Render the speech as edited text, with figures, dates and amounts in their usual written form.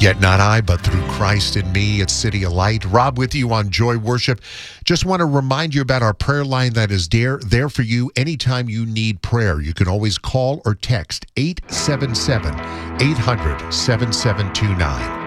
Yet not I, but through Christ in me. It's City of Light. Rob with you on Joy Worship. Just want to remind you about our prayer line that is there for you anytime you need prayer. You can always call or text 877-800-7729.